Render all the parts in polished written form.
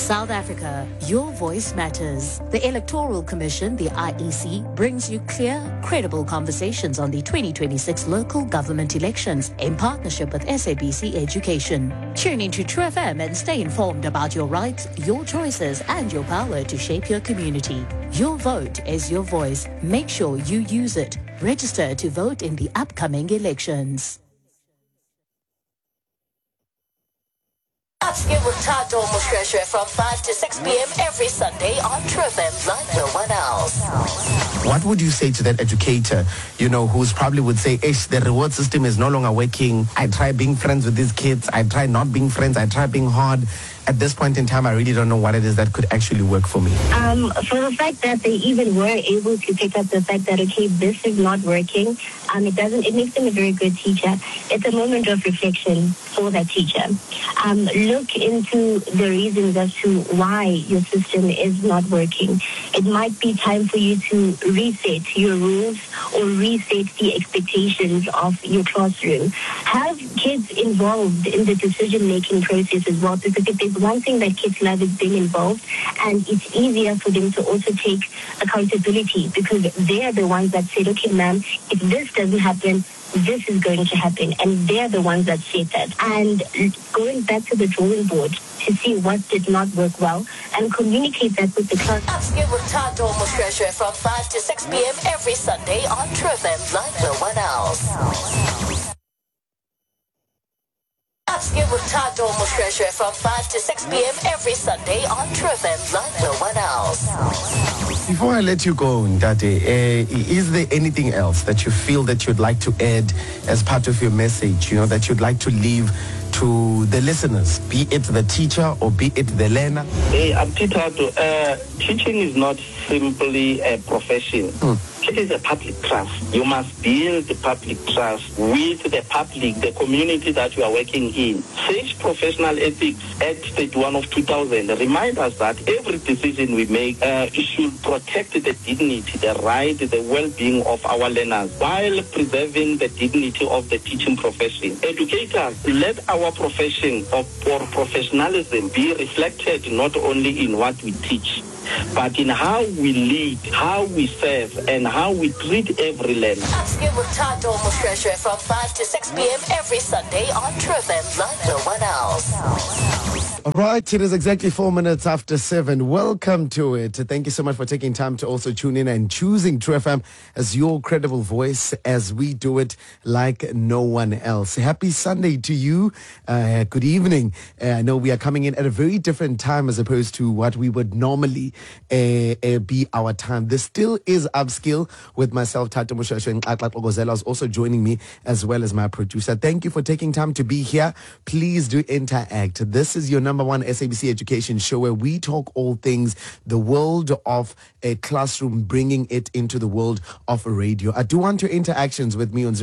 South Africa, your voice matters. The Electoral Commission, the IEC, brings you clear, credible conversations on the 2026 local government elections in partnership with SABC Education. Tune into True FM and stay informed about your rights, your choices, and your power to shape your community. Your vote is your voice. Make sure you use it. Register to vote in the upcoming elections. Upskill with Tato Mushreshe from 5 to 6 p.m. every Sunday on True FM like no one else. What would you say to that educator, who's probably would say, the reward system is no longer working. I try being friends with these kids. I try not being friends. I try being hard. At this point in time, I really don't know what it is that could actually work for me. For the fact that they even were able to pick up the fact that, okay, this is not working, it makes them a very good teacher. It's a moment of reflection for that teacher. Look into the reasons as to why your system is not working. It might be time for you to reset your rules or reset the expectations of your classroom. Have kids involved in the decision-making process as well, because if there's one thing that kids love is being involved, and it's easier for them to also take accountability because they're the ones that said, okay, ma'am, if this doesn't happen, this is going to happen, and they're the ones that said that. And going back to the drawing board to see what did not work well and communicate that with the class. Upskill with Tato Mushreshe from 5 to 6 p.m. every Sunday on True FM like no one else. Upskill with Tato Mushreshe from 5 to 6 p.m. every Sunday on True FM like no one else. Before I let you go, Ndate, is there anything else that you feel that you'd like to add as part of your message, that you'd like to leave to the listeners, be it the teacher or be it the learner? Hey, teaching is not simply a profession. It is a public trust. You must build the public trust with the public, the community that you are working in. SAGE Professional Ethics Act 31 of 2000 remind us that every decision we make should protect the dignity, the right, the well-being of our learners while preserving the dignity of the teaching profession. Educators, let our profession or professionalism be reflected not only in what we teach, but in how we lead, how we serve, and how we treat every learner. Upskill with Tato Mushreshe from 5 to 6 p.m. every Sunday on True FM like no one else. All right, it is exactly 4 minutes after 7. Welcome to it. Thank you so much for taking time to also tune in and choosing True FM as your credible voice as we do it like no one else. Happy Sunday to you. Good evening. I know we are coming in at a very different time as opposed to what we would normally be our time. This still is Upskill with myself, Tato Mushreshe, and Atlat Ogozela is also joining me as well as my producer. Thank you for taking time to be here. Please do interact. This is your number one SABC Education show where we talk all things the world of a classroom, bringing it into the world of radio. I do want your interactions with me on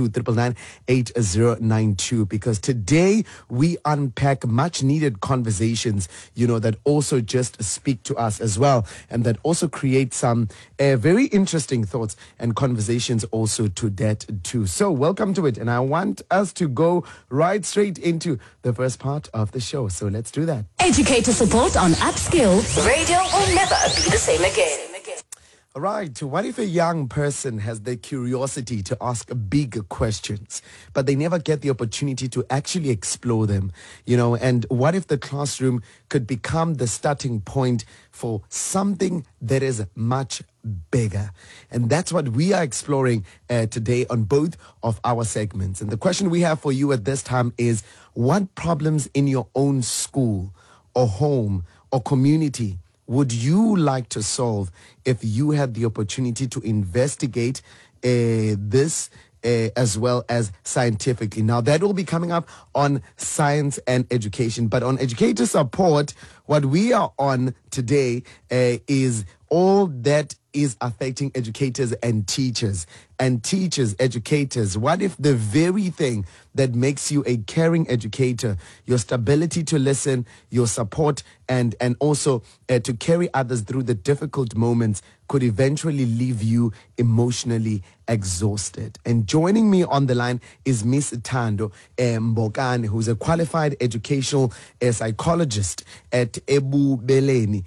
072-999-8092 because today we unpack much needed conversations, that also just speak to us as well and that also create some very interesting thoughts and conversations also to that too. So welcome to it, and I want us to go right straight into the first part of the show. So let's do that. Educator support on Upskill. Radio will never be the same again. All right. What if a young person has the curiosity to ask big questions, but they never get the opportunity to actually explore them, and what if the classroom could become the starting point for something that is much bigger? And that's what we are exploring today on both of our segments. And the question we have for you at this time is, what problems in your own school or home or community would you like to solve if you had the opportunity to investigate this as well as scientifically? Now, that will be coming up on Science and Education. But on Educator Support, what we are on today is all that is affecting educators and teachers. and teachers, educators, what if the very thing that makes you a caring educator, your stability to listen, your support, and also to carry others through the difficult moments could eventually leave you emotionally exhausted? And joining me on the line is Miss Thando Mbokane, who's a qualified educational psychologist at Ebubele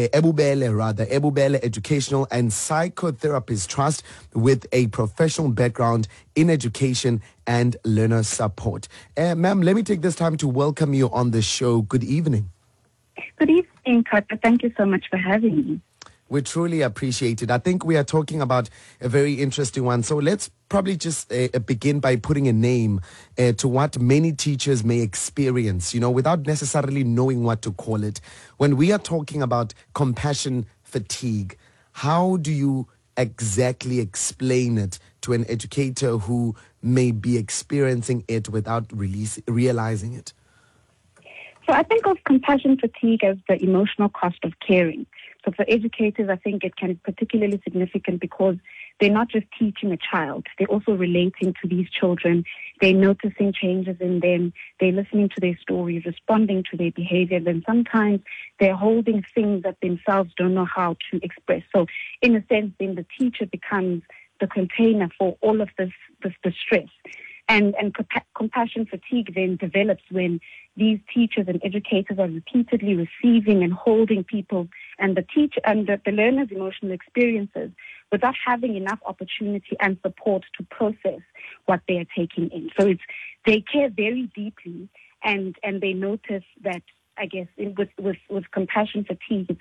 Educational and Psychotherapist Trust with a professional background in education and learner support. Ma'am, let me take this time to welcome you on the show. Good evening. Good evening, Kata. Thank you so much for having me. We truly appreciate it. I think we are talking about a very interesting one. So let's probably just begin by putting a name to what many teachers may experience, without necessarily knowing what to call it. When we are talking about compassion fatigue, how do you exactly explain it to an educator who may be experiencing it without realizing it? So I think of compassion fatigue as the emotional cost of caring. So for educators, I think it can be particularly significant because they're not just teaching a child, they're also relating to these children. They're noticing changes in them. They're listening to their stories, responding to their behavior. And sometimes they're holding things that themselves don't know how to express. So in a sense, then the teacher becomes the container for all of this stress. And compassion fatigue then develops when these teachers and educators are repeatedly receiving and holding people and the teacher and the learner's emotional experiences without having enough opportunity and support to process what they are taking in. So they care very deeply and they notice that, I guess, with compassion fatigue,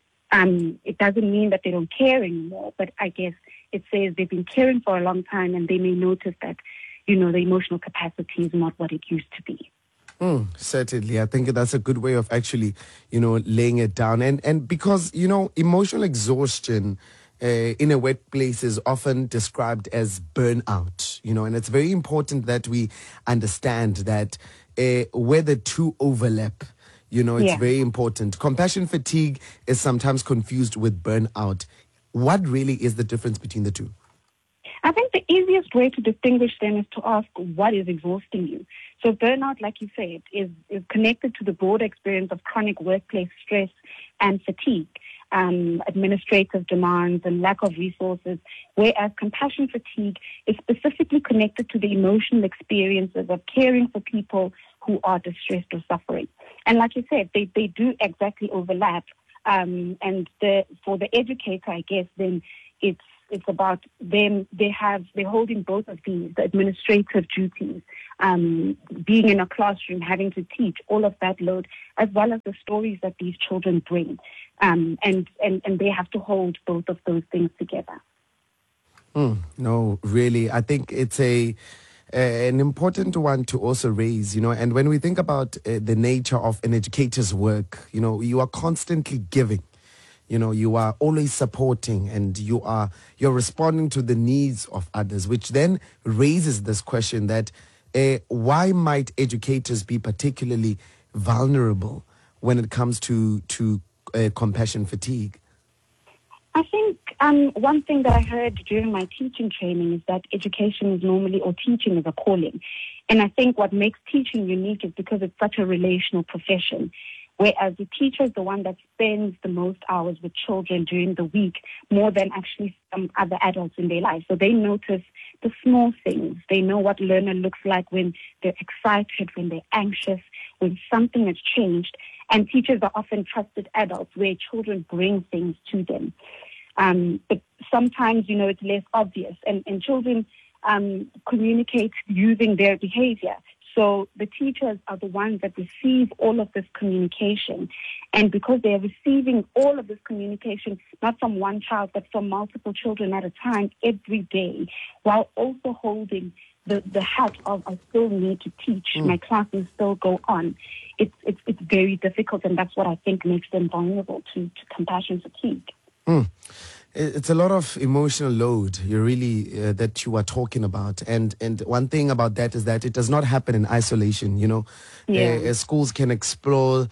it doesn't mean that they don't care anymore, but I guess it says they've been caring for a long time and they may notice that the emotional capacity is not what it used to be. Certainly. I think that's a good way of actually, laying it down. And because, emotional exhaustion in a workplace is often described as burnout, and it's very important that we understand that where the two overlap, it's very important. Compassion fatigue is sometimes confused with burnout. What really is the difference between the two? I think the easiest way to distinguish them is to ask what is exhausting you. So burnout, like you said, is connected to the broader experience of chronic workplace stress and fatigue, administrative demands and lack of resources, whereas compassion fatigue is specifically connected to the emotional experiences of caring for people who are distressed or suffering. And like you said, they do exactly overlap. And for the educator, I guess, then it's about them. They're holding both of these, the administrative duties, being in a classroom, having to teach, all of that load, as well as the stories that these children bring. And they have to hold both of those things together. No, really. I think it's an important one to also raise, and when we think about the nature of an educator's work, you are constantly giving. You are always supporting and you're responding to the needs of others, which then raises this question that why might educators be particularly vulnerable when it comes to compassion fatigue? I think one thing that I heard during my teaching training is that education is normally, or teaching is a calling. And I think what makes teaching unique is because it's such a relational profession. Whereas the teacher is the one that spends the most hours with children during the week, more than actually some other adults in their life. So they notice the small things. They know what learner looks like when they're excited, when they're anxious, when something has changed. And teachers are often trusted adults where children bring things to them. But sometimes, it's less obvious. And children communicate using their behavior. So the teachers are the ones that receive all of this communication. And because they are receiving all of this communication, not from one child, but from multiple children at a time every day, while also holding the hat of, I still need to teach, my classes still go on. It's very difficult, and that's what I think makes them vulnerable to compassion fatigue. It's a lot of emotional load that you are talking about. And one thing about that is that it does not happen in isolation, schools can explore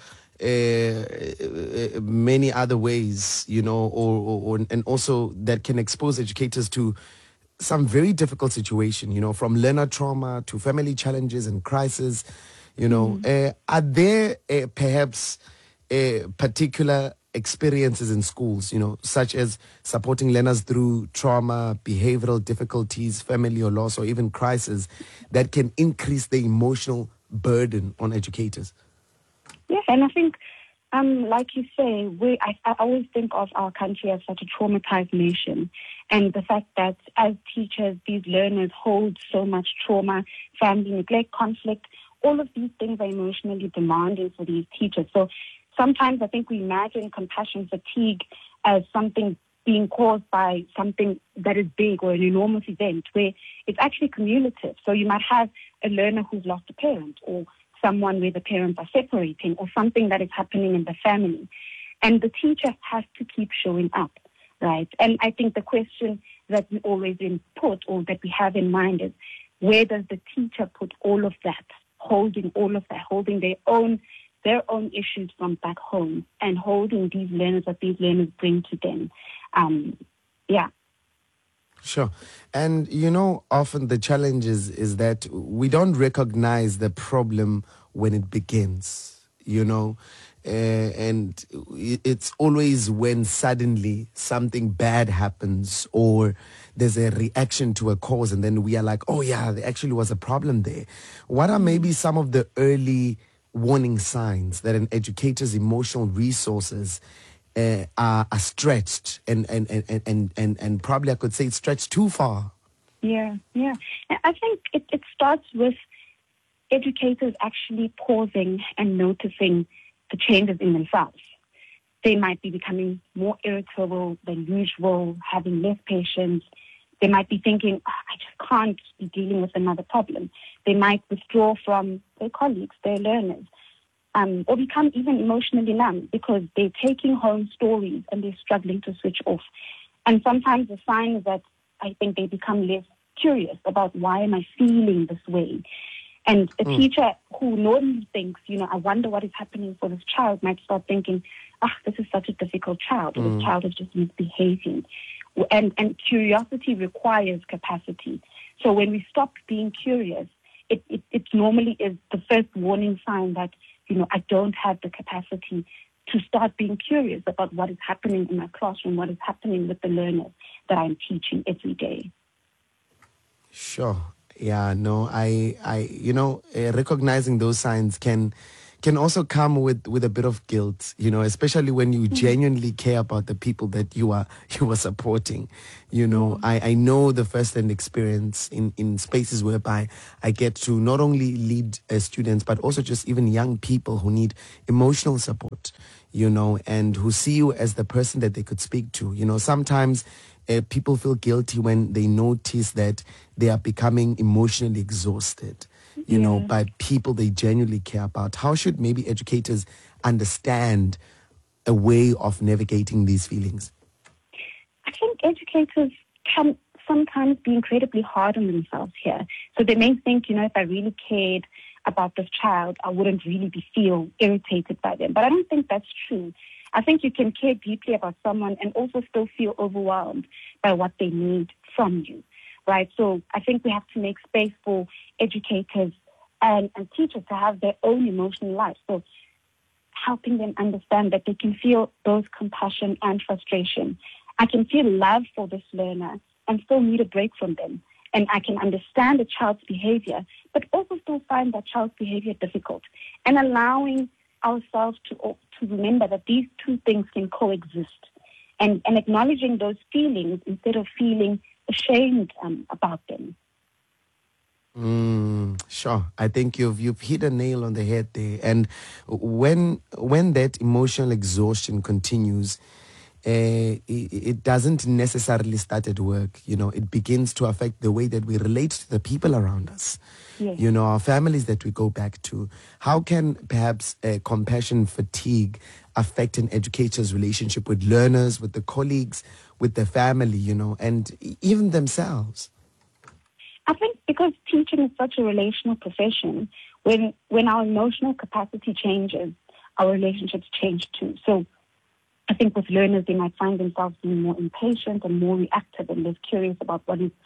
many other ways, and also that can expose educators to some very difficult situation, from learner trauma to family challenges and crisis, are there perhaps particular experiences in schools, such as supporting learners through trauma, behavioral difficulties, family or loss, or even crisis that can increase the emotional burden on educators? Yeah, and I think, like you say, I always think of our country as such a traumatized nation. And the fact that as teachers, these learners hold so much trauma, family neglect, conflict, all of these things are emotionally demanding for these teachers. So sometimes I think we imagine compassion fatigue as something being caused by something that is big or an enormous event, where it's actually cumulative. So you might have a learner who's lost a parent, or someone where the parents are separating, or something that is happening in the family. And the teacher has to keep showing up, right? And I think the question that we always put, or that we have in mind, is where does the teacher put all of that, holding all of that, holding their own issues from back home, and holding these learners that these learners bring to them. Yeah. Sure. And, often the challenge is that we don't recognize the problem when it begins, and it's always when suddenly something bad happens or there's a reaction to a cause, and then we are like, oh yeah, there actually was a problem there. What are maybe some of the early warning signs that an educator's emotional resources are stretched and probably I could say stretched too far? Yeah. I think it starts with educators actually pausing and noticing the changes in themselves. They might be becoming more irritable than usual, having less patience. They might be thinking, I just can't be dealing with another problem. They might withdraw from their colleagues, their learners, or become even emotionally numb because they're taking home stories and they're struggling to switch off. And sometimes the sign is that I think they become less curious about, why am I feeling this way? And a teacher who normally thinks, I wonder what is happening for this child, might start thinking, this is such a difficult child, or this child is just misbehaving. And curiosity requires capacity. So when we stop being curious, it normally is the first warning sign that, I don't have the capacity to start being curious about what is happening in my classroom, what is happening with the learners that I'm teaching every day. Sure. Yeah, no, I recognizing those signs can also come with a bit of guilt, especially when you genuinely care about the people that you are supporting. I know the first-hand experience in spaces whereby I get to not only lead students, but also just even young people who need emotional support, and who see you as the person that they could speak to. Sometimes people feel guilty when they notice that they are becoming emotionally exhausted, by people they genuinely care about. How should maybe educators understand a way of navigating these feelings? I think educators can sometimes be incredibly hard on themselves here. So they may think, if I really cared about this child, I wouldn't really feel irritated by them. But I don't think that's true. I think you can care deeply about someone and also still feel overwhelmed by what they need from you, right? So I think we have to make space for educators and teachers to have their own emotional life. So helping them understand that they can feel both compassion and frustration. I can feel love for this learner and still need a break from them. And I can understand a child's behavior, but also still find that child's behavior difficult. And allowing ourselves to remember that these two things can coexist, and acknowledging those feelings instead of feeling ashamed about them. Sure. I think you've hit a nail on the head there. And when that emotional exhaustion continues, it doesn't necessarily start at work. It begins to affect the way that we relate to the people around us. Yes. Our families that we go back to. How can perhaps compassion fatigue affect an educator's relationship with learners, with the colleagues, with the family, and even themselves? I think because teaching is such a relational profession, when our emotional capacity changes, our relationships change too. So I think with learners, they might find themselves being more impatient and more reactive and less curious about what is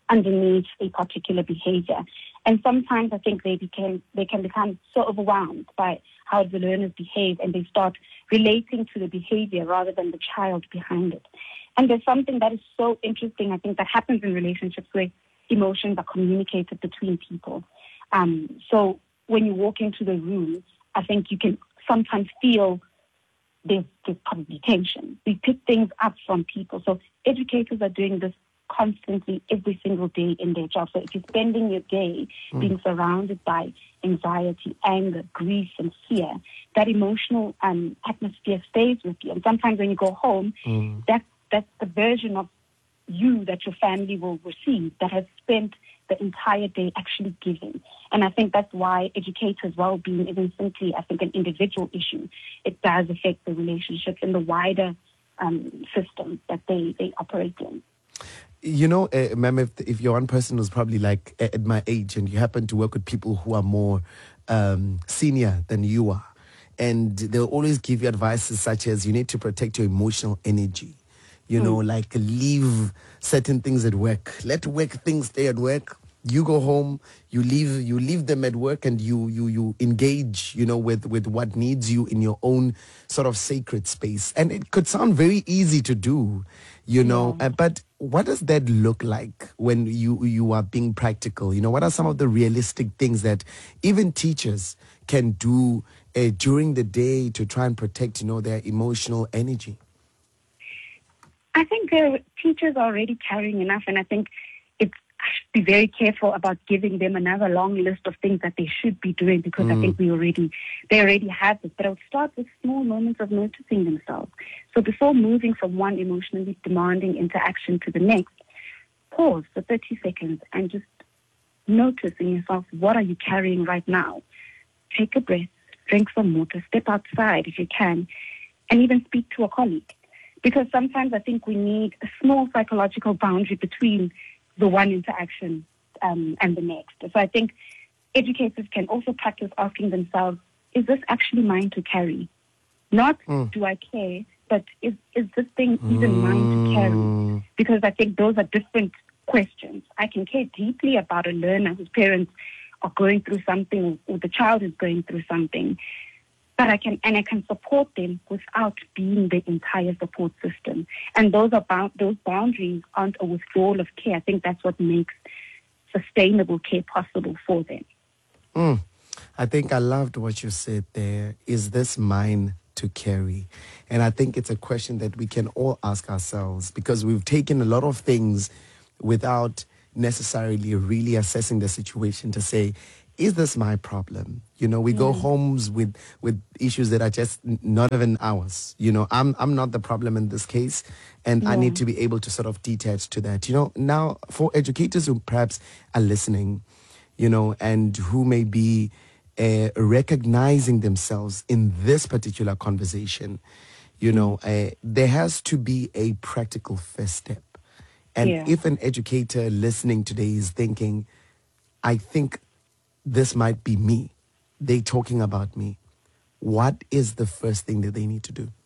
underneath a particular behavior. And sometimes I think they can become so overwhelmed by how the learners behave, and they start relating to the behavior rather than the child behind it. And there's something that is so interesting, I think, that happens in relationships where emotions are communicated between people. So when you walk into the room, I think you can sometimes feel there's probably tension. We pick things up from people. So educators are doing this constantly every single day in their job. So if you're spending your day being surrounded by anxiety, anger, grief, and fear, that emotional atmosphere stays with you. And sometimes when you go home, that's the version of you that your family will receive that has spent the entire day actually giving. And I think that's why educators' well-being isn't simply, I think, an individual issue. It does affect the relationships and the wider system that they operate in. You know, ma'am, if you're one person who's probably like at my age and you happen to work with people who are more senior than you are, and they'll always give you advices such as you need to protect your emotional energy. You know, like leave certain things at work. Let work things stay at work. You go home, you leave them at work, and you engage, you know, with what needs you in your own sort of sacred space. And it could sound very easy to do, you know, but what does that look like when you are being practical? You know, what are some of the realistic things that even teachers can do during the day to try and protect, you know, their emotional energy? I think teachers are already carrying enough, and I think I should be very careful about giving them another long list of things that they should be doing, because I think they already have this. But I would start with small moments of noticing themselves. So before moving from one emotionally demanding interaction to the next, pause for 30 seconds and just notice in yourself, what are you carrying right now? Take a breath, drink some water, step outside if you can, and even speak to a colleague. Because sometimes I think we need a small psychological boundary between the one interaction and the next. So I think educators can also practice asking themselves, is this actually mine to carry? Not do I care, but is this thing even mine to carry? Because I think those are different questions. I can care deeply about a learner whose parents are going through something, or the child is going through something, but I can support them without being the entire support system. And those boundaries aren't a withdrawal of care. I think that's what makes sustainable care possible for them. I think I loved what you said there. Is this mine to carry? And I think it's a question that we can all ask ourselves, because we've taken a lot of things without necessarily really assessing the situation to say, is this my problem? You know, we go homes with issues that are just not even ours. You know, I'm not the problem in this case, and I need to be able to sort of detach to that. You know, now for educators who perhaps are listening, you know, and who may be recognizing themselves in this particular conversation, you know, there has to be a practical first step. And if an educator listening today is thinking, I think this might be me, they talking about me, what is the first thing that they need to do?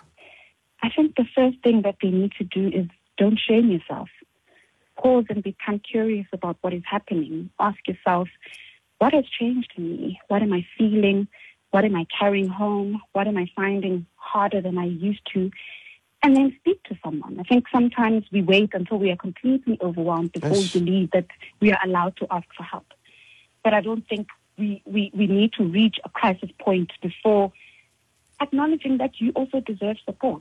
I think the first thing that they need to do is don't shame yourself. Pause and become curious about what is happening. Ask yourself, what has changed in me? What am I feeling? What am I carrying home? What am I finding harder than I used to? And then speak to someone. I think sometimes we wait until we are completely overwhelmed before we believe that we are allowed to ask for help. But I don't think we need to reach a crisis point before acknowledging that you also deserve support.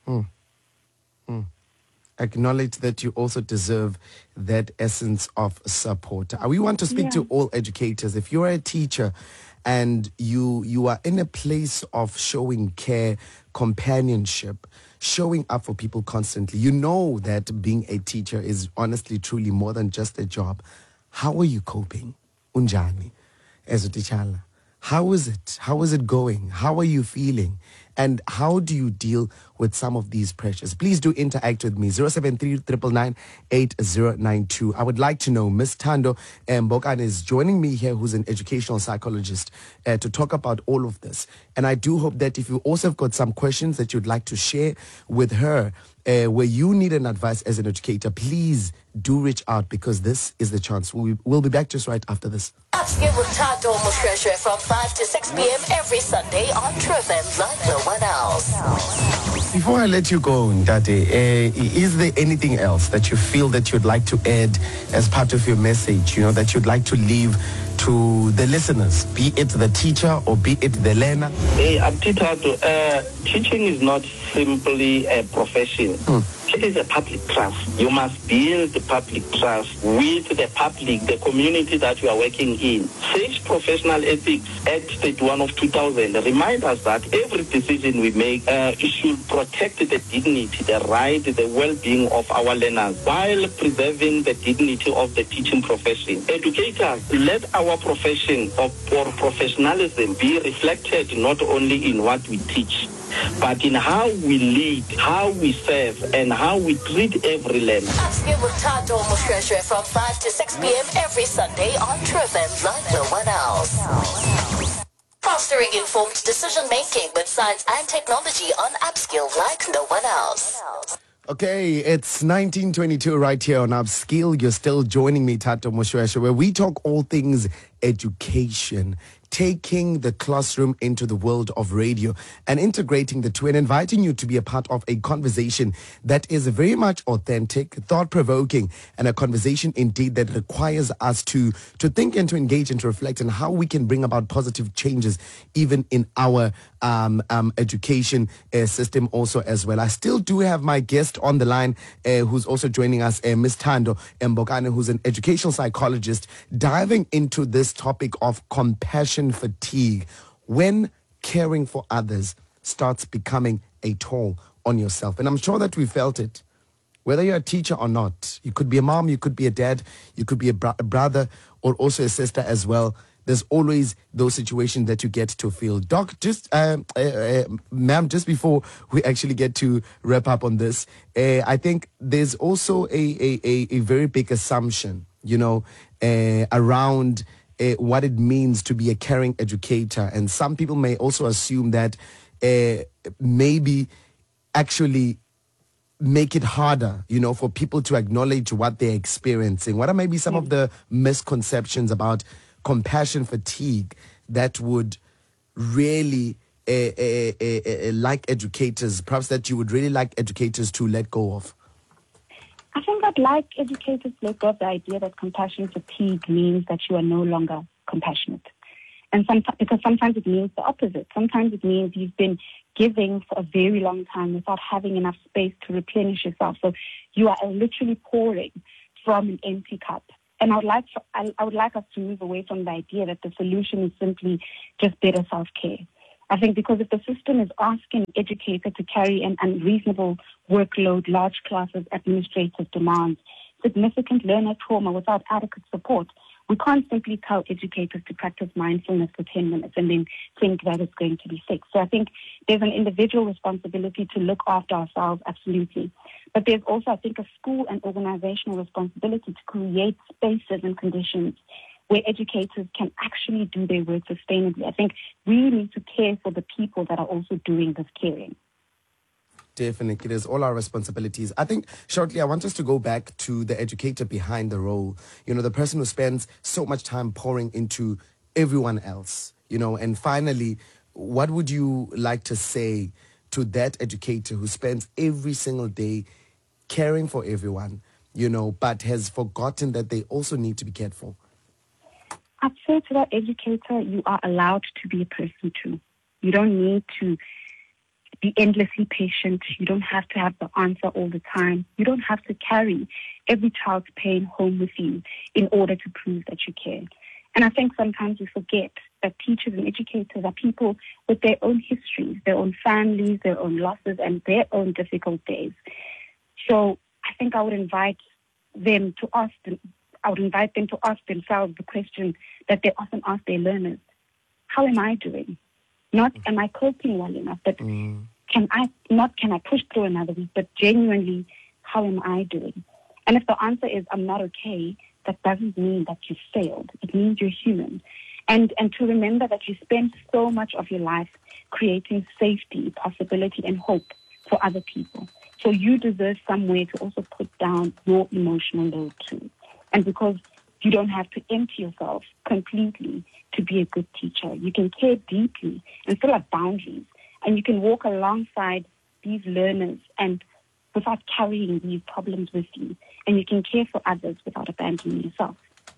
Acknowledge that you also deserve that essence of support. We want to speak to all educators. If you're a teacher and you are in a place of showing care, companionship, showing up for people constantly, you know that being a teacher is honestly, truly more than just a job. How are you coping? Unjani, as a teacher. How is it? How is it going? How are you feeling? And how do you deal with some of these pressures? Please do interact with me. 073-999-8092. I would like to know, Ms. Thando Mbokane is joining me here, who's an educational psychologist, to talk about all of this. And I do hope that if you also have got some questions that you'd like to share with her, where you need an advice as an educator, please do reach out, because this is the chance. We'll be back just right after this. Upskill with Thando Moshweshwe from 5 to 6 p.m. every Sunday on True FM like no one else. Before I let you go, Ndate, is there anything else that you feel that you'd like to add as part of your message, that you'd like to leave to the listeners, be it the teacher or be it the learner? Hey, teaching is not simply a profession. It is a public trust. You must build the public trust with the public, the community that you are working in. Sage Professional Ethics Act 31 of 2000 remind us that every decision we make should protect the dignity, the right, the well-being of our learners while preserving the dignity of the teaching profession. Educators, let our profession or professionalism be reflected not only in what we teach, but in how we lead, how we serve, and how we treat every learner. Upskill with Thando Moshweshwe from 5 to 6 p.m. every Sunday on True FM like no one else. Fostering informed decision-making with science and technology on Upskill like no one else. Okay, it's 1922 right here on Upskill. You're still joining me, Thando Moshweshwe, where we talk all things education, taking the classroom into the world of radio and integrating the two, and inviting you to be a part of a conversation that is very much authentic, thought-provoking, and a conversation indeed that requires us to think and to engage and to reflect on how we can bring about positive changes even in our education system also as well. I still do have my guest on the line who's also joining us, Ms. Thando Mbokane, who's an educational psychologist, diving into this topic of compassion fatigue, when caring for others starts becoming a toll on yourself. And I'm sure that we felt it, whether you're a teacher or not. You could be a mom, you could be a dad, you could be a brother, or also a sister as well. There's always those situations that you get to feel. Doc, just, ma'am, just before we actually get to wrap up on this, I think there's also a very big assumption, around what it means to be a caring educator. And some people may also assume that maybe actually make it harder, for people to acknowledge what they're experiencing. What are maybe some of the misconceptions about compassion fatigue that would really like educators, perhaps that you would really like educators to let go of? I think I'd like educators to let go of the idea that compassion fatigue means that you are no longer compassionate. And because sometimes it means the opposite. Sometimes it means you've been giving for a very long time without having enough space to replenish yourself. So you are literally pouring from an empty cup. And I would like us to move away from the idea that the solution is simply just better self-care. I think because if the system is asking educators to carry an unreasonable workload, large classes, administrative demands, significant learner trauma without adequate support, we can't simply tell educators to practice mindfulness for 10 minutes and then think that it's going to be fixed. So I think there's an individual responsibility to look after ourselves, absolutely. But there's also, I think, a school and organizational responsibility to create spaces and conditions where educators can actually do their work sustainably. I think we need to care for the people that are also doing this caring. Definitely. It is all our responsibilities. I think shortly I want us to go back to the educator behind the role. The person who spends so much time pouring into everyone else, and finally, what would you like to say to that educator who spends every single day caring for everyone, but has forgotten that they also need to be cared for? I'd say to that educator, you are allowed to be a person too. You don't need to be endlessly patient. You don't have to have the answer all the time. You don't have to carry every child's pain home with you in order to prove that you care. And I think sometimes we forget that teachers and educators are people with their own histories, their own families, their own losses, and their own difficult days. So I think I would invite them to ask themselves the question that they often ask their learners: how am I doing? Not, am I coping well enough? But can I push through another week? But genuinely, how am I doing? And if the answer is, I'm not okay, that doesn't mean that you failed. It means you're human. And to remember that you spend so much of your life creating safety, possibility, and hope for other people. So you deserve somewhere to also put down your emotional load too. And because you don't have to empty yourself completely to be a good teacher. You can care deeply and still have boundaries. And you can walk alongside these learners and without carrying these problems with you. And you can care for others without abandoning yourself.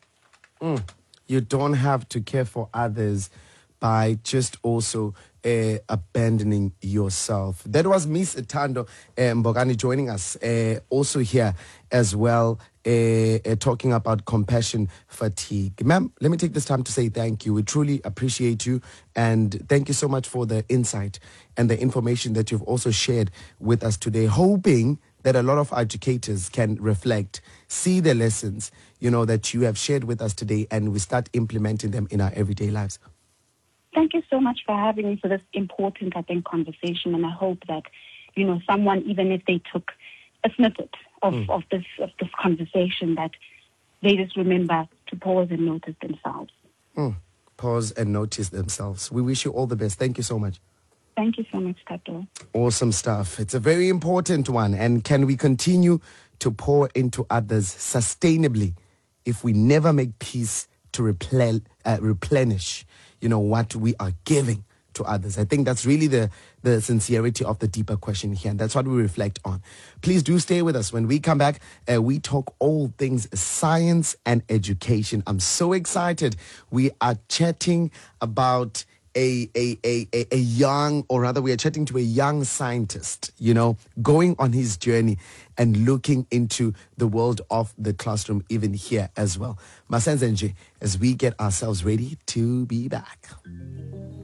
You don't have to care for others by just also abandoning yourself. That was Miss Thando Mbokani joining us also here as well, talking about compassion fatigue. Ma'am, let me take this time to say thank you. We truly appreciate you, and thank you so much for the insight and the information that you've also shared with us today, hoping that a lot of educators can reflect, see the lessons, that you have shared with us today, and we start implementing them in our everyday lives. Thank you so much for having me for this important, I think, conversation. And I hope that, someone, even if they took a snippet of this conversation, that they just remember to pause and notice themselves. Pause and notice themselves. We wish you all the best. Thank you so much. Thank you so much, Tato. Awesome stuff. It's a very important one. And can we continue to pour into others sustainably if we never make peace to replenish, what we are giving to others? I think that's really the sincerity of the deeper question here, and that's what we reflect on. Please do stay with us. When we come back, we talk all things science and education. I'm so excited. We are chatting about a young, or rather we are chatting to a young scientist, going on his journey and looking into the world of the classroom, even here as well. Masenzenje, as we get ourselves ready to be back.